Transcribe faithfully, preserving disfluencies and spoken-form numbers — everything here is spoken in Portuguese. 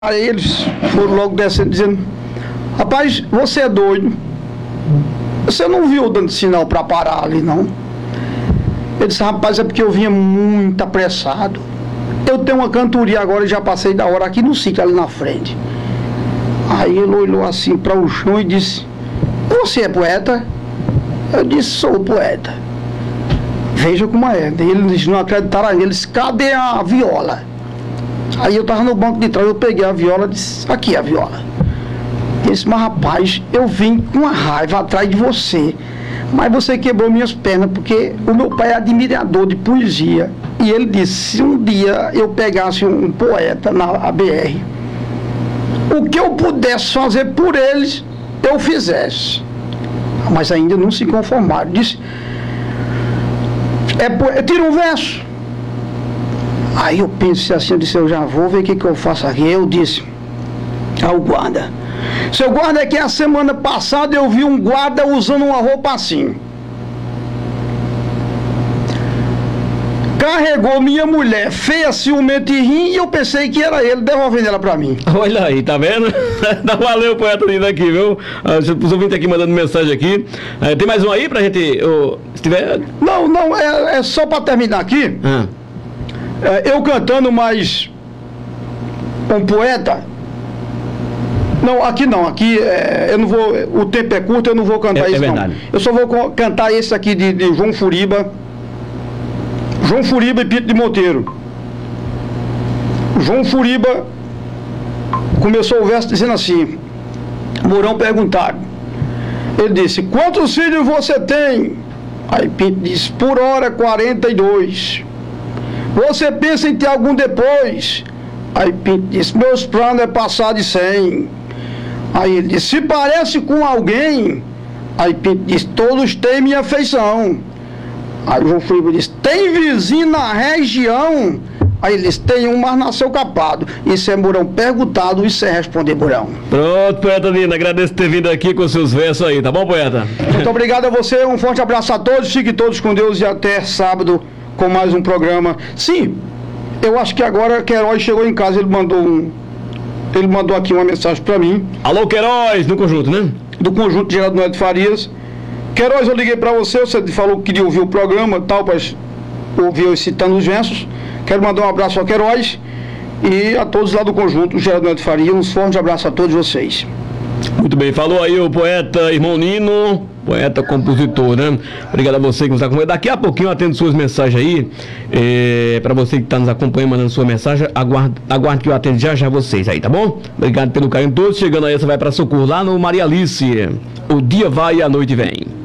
Aí eles foram logo descendo, dizendo: rapaz, você é doido, você não viu dando sinal para parar ali, não? Eu disse: rapaz, é porque eu vinha muito apressado, eu tenho uma cantoria agora e já passei da hora aqui no sítio, ali na frente. Aí ele olhou assim para o chão e disse: você é poeta? Eu disse: sou poeta. Veja como é. Eles não acreditaram ainda. Eles: cadê a viola? Aí eu estava no banco de trás, eu peguei a viola e disse: aqui a viola. Ele disse: mas rapaz, eu vim com uma raiva atrás de você, mas você quebrou minhas pernas, porque o meu pai é admirador de poesia. E ele disse: se um dia eu pegasse um poeta na A B R, o que eu pudesse fazer por eles, eu fizesse. Mas ainda não se conformaram. Disse: é, po... tira um verso. Aí eu pensei assim, eu disse: eu já vou ver o que, que eu faço aqui. Eu disse ao guarda: seu guarda, é que a semana passada eu vi um guarda usando uma roupa assim, carregou minha mulher feia, ciumenta e rim, e eu pensei que era ele, devolvendo ela pra mim. Olha aí, tá vendo? Valeu, poeta lindo aqui, viu? Os ouvintes aqui mandando mensagem aqui. Uh, tem mais um aí pra gente, uh, se tiver... Não, não, é, é só pra terminar aqui. Ah. É, eu cantando mais um poeta. Não, aqui não, aqui é, eu não vou, o tempo é curto, eu não vou cantar é, isso, é verdade. não. Eu só vou cantar esse aqui de, de João Furiba. João Furiba e Pito de Monteiro. João Furiba começou o verso dizendo assim: Mourão perguntaram. Ele disse: quantos filhos você tem? Aí Pito disse: por hora quarenta e dois. Você pensa em ter algum depois? Aí Pinto disse: meus planos é passar de cem. Aí ele disse: se parece com alguém? Aí Pinto disse: todos têm minha afeição. Aí João Furiba disse: tem vizinho na região? Aí ele disse: tem um, mas nasceu capado. Isso é Mourão perguntado, isso é responder Mourão. Pronto, poeta lindo, agradeço por ter vindo aqui com seus versos aí, tá bom, poeta? Muito obrigado a você, um forte abraço a todos, fiquem todos com Deus e até sábado com mais um programa. Sim, eu acho que agora Queiroz chegou em casa, ele mandou um, ele mandou aqui uma mensagem para mim. Alô, Queiroz, do conjunto, né? Do conjunto Geraldo Noé de Farias. Queiroz, eu liguei para você, você falou que queria ouvir o programa e tal, para ouvir eu citando os versos. Quero mandar um abraço ao Queiroz e a todos lá do conjunto Geraldo Noé de Farias. Um forte abraço a todos vocês. Muito bem, falou aí o poeta irmão Nino, poeta, compositor, né? Obrigado a você que nos acompanha. Daqui a pouquinho eu atendo suas mensagens aí. É, para você que está nos acompanhando, mandando sua mensagem, aguarde, aguarde que eu atendo já já vocês aí, tá bom? Obrigado pelo carinho de todos. Chegando aí, você vai para Socorro lá no Maria Alice. O dia vai e a noite vem.